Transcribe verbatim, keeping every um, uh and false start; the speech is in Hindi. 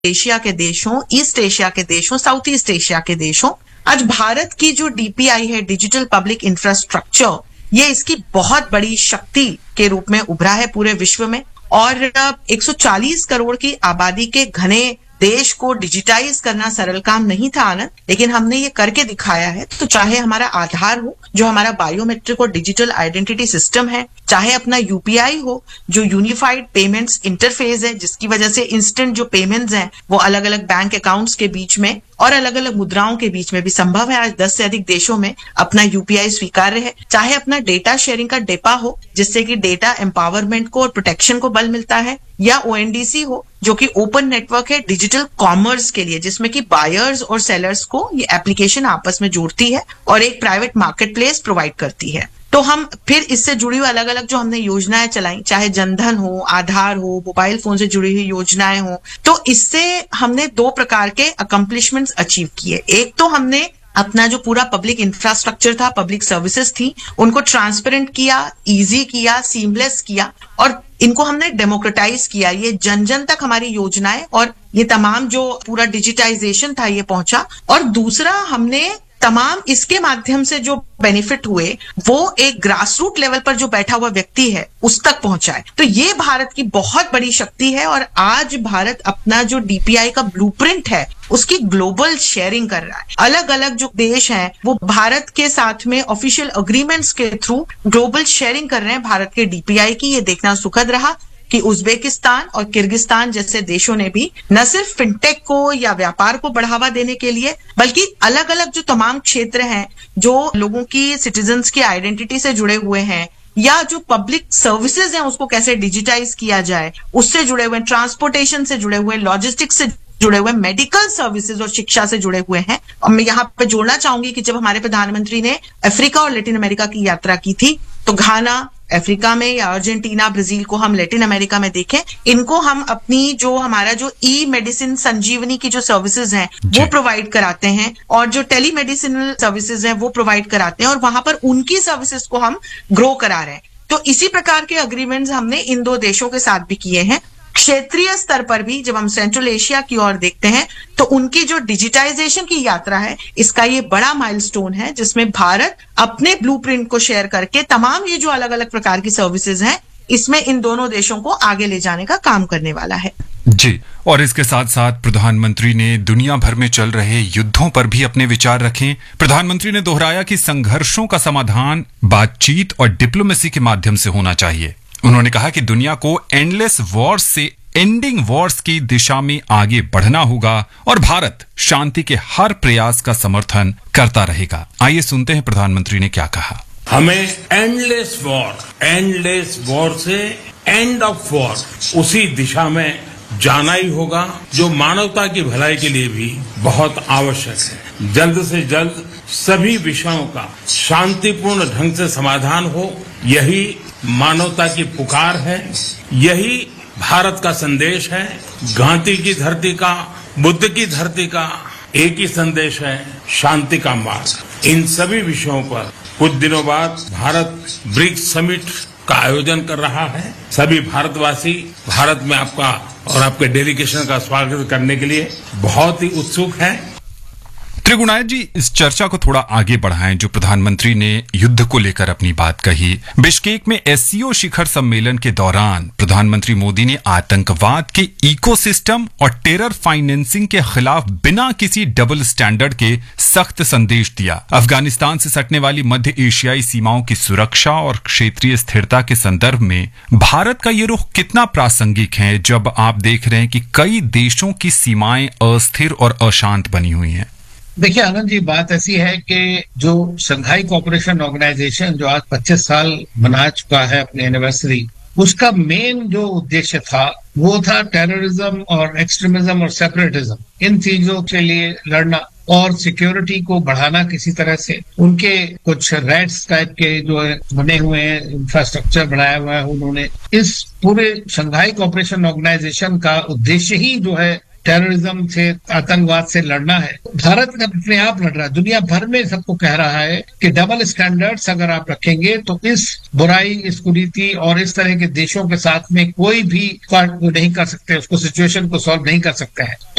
एशिया के देशों, ईस्ट एशिया के देशों, साउथ ईस्ट एशिया के देशों, आज भारत की जो डीपीआई है, डिजिटल पब्लिक इंफ्रास्ट्रक्चर, ये इसकी बहुत बड़ी शक्ति के रूप में उभरा है पूरे विश्व में। और एक सौ चालीस करोड़ की आबादी के घने देश को डिजिटाइज करना सरल काम नहीं था आनंद, लेकिन हमने ये करके दिखाया है। तो चाहे हमारा आधार हो, जो हमारा बायोमेट्रिक और डिजिटल आइडेंटिटी सिस्टम है, चाहे अपना यूपीआई हो, जो यूनिफाइड पेमेंट्स इंटरफेस है, जिसकी वजह से इंस्टेंट जो पेमेंट्स हैं वो अलग अलग बैंक अकाउंट्स के बीच में और अलग अलग मुद्राओं के बीच में भी संभव है। आज दस से अधिक देशों में अपना यूपीआई स्वीकार्य है। चाहे अपना डेटा शेयरिंग का डेपा हो, जिससे कि डेटा एम्पावरमेंट को और प्रोटेक्शन को बल मिलता है, या ओएनडीसी हो, जो कि ओपन नेटवर्क है डिजिटल कॉमर्स के लिए, जिसमें कि बायर्स और सेलर्स को ये एप्लीकेशन आपस में जोड़ती है और एक प्राइवेट मार्केट प्लेस प्रोवाइड करती है। तो हम फिर इससे जुड़ी हुई अलग अलग जो हमने योजनाएं चलाई, चाहे जनधन हो, आधार हो, मोबाइल फोन से जुड़ी हुई योजनाएं हो, तो इससे हमने दो प्रकार के अकम्प्लिशमेंट्स अचीव किए। एक तो हमने अपना जो पूरा पब्लिक इंफ्रास्ट्रक्चर था, पब्लिक सर्विसेज थी, उनको ट्रांसपेरेंट किया, इजी किया, सीमलेस किया और इनको हमने डेमोक्रेटाइज किया। ये जन जन तक हमारी योजनाएं और ये तमाम जो पूरा डिजिटाइजेशन था ये पहुंचा। और दूसरा, हमने तमाम इसके माध्यम से जो बेनिफिट हुए वो एक ग्रास रूट लेवल पर जो बैठा हुआ व्यक्ति है उस तक पहुंचाए। तो ये भारत की बहुत बड़ी शक्ति है और आज भारत अपना जो डीपीआई का ब्लूप्रिंट है उसकी ग्लोबल शेयरिंग कर रहा है। अलग अलग जो देश हैं वो भारत के साथ में ऑफिशियल अग्रीमेंट्स के थ्रू ग्लोबल शेयरिंग कर रहे हैं भारत के डीपीआई की। ये देखना सुखद रहा कि उज्बेकिस्तान और किर्गिस्तान जैसे देशों ने भी न सिर्फ फिनटेक को या व्यापार को बढ़ावा देने के लिए, बल्कि अलग अलग जो तमाम क्षेत्र हैं जो लोगों की, सिटीजन्स की आइडेंटिटी से जुड़े हुए हैं, या जो पब्लिक सर्विसेज हैं उसको कैसे डिजिटाइज किया जाए, उससे जुड़े हुए, ट्रांसपोर्टेशन से जुड़े हुए, लॉजिस्टिक्स से जुड़े हुए, मेडिकल सर्विसेज और शिक्षा से जुड़े हुए हैं। और मैं यहाँ पे जोड़ना चाहूंगी कि जब हमारे प्रधानमंत्री ने अफ्रीका और लैटिन अमेरिका की यात्रा की थी तो घाना अफ्रीका में या अर्जेंटीना, ब्राजील को हम लैटिन अमेरिका में देखें, इनको हम अपनी जो हमारा जो ई मेडिसिन संजीवनी की जो सर्विसेज हैं वो प्रोवाइड कराते हैं और जो टेली मेडिसिनल सर्विसेज हैं वो प्रोवाइड कराते हैं और वहां पर उनकी सर्विसेज को हम ग्रो करा रहे हैं। तो इसी प्रकार के अग्रीमेंट्स हमने इन दो देशों के साथ भी किए हैं। क्षेत्रीय स्तर पर भी जब हम सेंट्रल एशिया की ओर देखते हैं तो उनकी जो डिजिटाइजेशन की यात्रा है, इसका ये बड़ा माइलस्टोन है जिसमें भारत अपने ब्लूप्रिंट को शेयर करके तमाम ये जो अलग अलग प्रकार की सर्विसेज हैं इसमें इन दोनों देशों को आगे ले जाने का काम करने वाला है। जी, और इसके साथ साथ प्रधानमंत्री ने दुनिया भर में चल रहे युद्धों पर भी अपने विचार रखे। प्रधानमंत्री ने दोहराया कि संघर्षों का समाधान बातचीत और डिप्लोमेसी के माध्यम से होना चाहिए। उन्होंने कहा कि दुनिया को एंडलेस वॉर्स से एंडिंग वॉर्स की दिशा में आगे बढ़ना होगा और भारत शांति के हर प्रयास का समर्थन करता रहेगा। आइए सुनते हैं प्रधानमंत्री ने क्या कहा। हमें एंडलेस वॉर, एंडलेस वॉर से एंड ऑफ वॉर, उसी दिशा में जाना ही होगा जो मानवता की भलाई के लिए भी बहुत आवश्यक है। जल्द से जल्द सभी विषयों का शांतिपूर्ण ढंग से समाधान हो, यही मानवता की पुकार है, यही भारत का संदेश है। गांधी की धरती का, बुद्ध की धरती का एक ही संदेश है, शांति का मार्ग। इन सभी विषयों पर कुछ दिनों बाद भारत ब्रिक्स समिट का आयोजन कर रहा है। सभी भारतवासी भारत में आपका और आपके डेलीगेशन का स्वागत करने के लिए बहुत ही उत्सुक हैं। त्रिगुणायत जी, इस चर्चा को थोड़ा आगे बढ़ाएं। जो प्रधानमंत्री ने युद्ध को लेकर अपनी बात कही, बिश्केक में एससीओ शिखर सम्मेलन के दौरान प्रधानमंत्री मोदी ने आतंकवाद के इकोसिस्टम और टेरर फाइनेंसिंग के खिलाफ बिना किसी डबल स्टैंडर्ड के सख्त संदेश दिया। अफगानिस्तान से सटने वाली मध्य एशियाई सीमाओं की सुरक्षा और क्षेत्रीय स्थिरता के संदर्भ में भारत का ये रुख कितना प्रासंगिक है जब आप देख रहे हैं कि कई देशों की सीमाएं अस्थिर और अशांत बनी हुई हैं? देखिए आनंद जी, बात ऐसी है कि जो शंघाई कोऑपरेशन ऑर्गेनाइजेशन जो आज पच्चीस साल मना चुका है अपनी एनिवर्सरी, उसका मेन जो उद्देश्य था वो था टेररिज्म और एक्सट्रीमिज्म और सेपरेटिज्म, इन चीजों के लिए लड़ना और सिक्योरिटी को बढ़ाना किसी तरह से। उनके कुछ रेड्स टाइप के जो बने हुए हैं, इंफ्रास्ट्रक्चर बनाया हुआ है उन्होंने। इस पूरे शंघाई कोऑपरेशन ऑर्गेनाइजेशन का उद्देश्य ही जो है टेररिज्म से, आतंकवाद से लड़ना है, भारत अपने आप लड़ रहा है। दुनिया भर में सबको कह रहा है कि डबल स्टैंडर्ड्स अगर आप रखेंगे तो इस बुराई, इस कुरीति और इस तरह के देशों के साथ में कोई भी नहीं कर सकते, उसको सिचुएशन को सॉल्व नहीं कर सकते हैं।